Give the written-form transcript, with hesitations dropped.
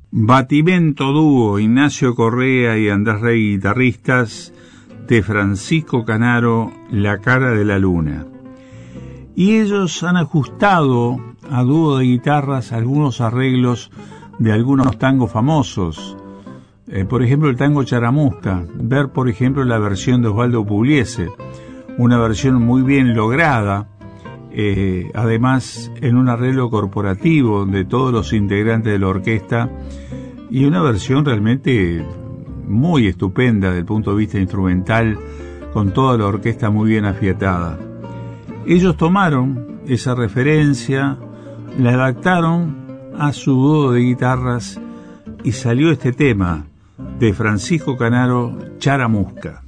Batimento dúo, Ignacio Correa y Andrés Rey, guitarristas, de Francisco Canaro, La cara de la luna. Y ellos han ajustado a dúo de guitarras algunos arreglos de algunos tangos famosos. Por ejemplo, el tango Charamusca. Ver, por ejemplo, la versión de Osvaldo Pugliese, una versión muy bien lograda, además en un arreglo corporativo de todos los integrantes de la orquesta, y una versión realmente muy estupenda desde el punto de vista instrumental, con toda la orquesta muy bien afiatada. Ellos tomaron esa referencia, la adaptaron a su dúo de guitarras y salió este tema de Francisco Canaro, Charamusca.